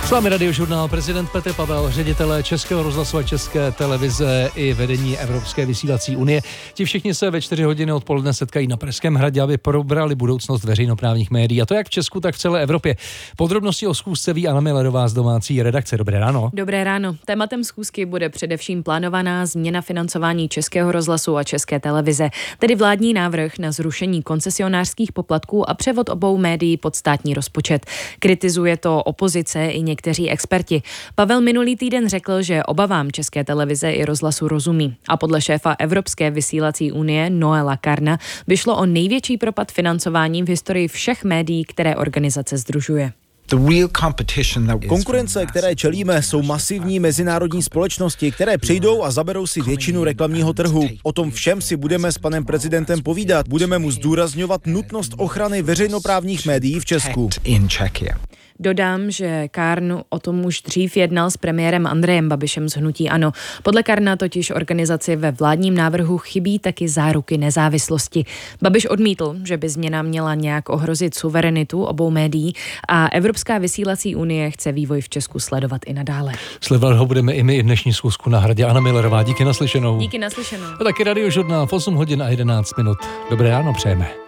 S vámi Radiožurnál, prezident Petr Pavel, ředitelé Českého rozhlasu a České televize i vedení Evropské vysílací unie. Ti všichni se ve 4 hodiny odpoledne setkají na Pražském hradě, aby probrali budoucnost veřejnoprávních médií. A to jak v Česku, tak v celé Evropě. Podrobnosti o schůzce ví Anna Millerová z domácí redakce. Dobré ráno. Dobré ráno. Tématem schůzky bude především plánovaná změna financování Českého rozhlasu a České televize, tedy vládní návrh na zrušení koncesionářských poplatků a převod obou médií pod státní rozpočet. Kritizuje to opozice i někteří experti. Pavel minulý týden řekl, že obavám České televize i rozhlasu rozumí. A podle šéfa Evropské vysílací unie Noela Carna by šlo o největší propad financování v historii všech médií, které organizace sdružuje. Konkurence, které čelíme, jsou masivní mezinárodní společnosti, které přijdou a zaberou si většinu reklamního trhu. O tom všem si budeme s panem prezidentem povídat. Budeme mu zdůrazňovat nutnost ochrany veřejnoprávních médií v Česku. Dodám, že Carn o tom už dřív jednal s premiérem Andrejem Babišem z hnutí ANO. Podle Carna totiž organizaci ve vládním návrhu chybí taky záruky nezávislosti. Babiš odmítl, že by změna měla nějak ohrozit suverenitu obou médií a Evropská vysílací unie chce vývoj v Česku sledovat i nadále. Sledovat ho budeme i my i dnešní schůzku na hradě. Anna Millerová, díky naslyšenou. Díky naslyšenou. A taky Radiožurnál v 8 hodin a 11 minut. Dobré ráno přejeme.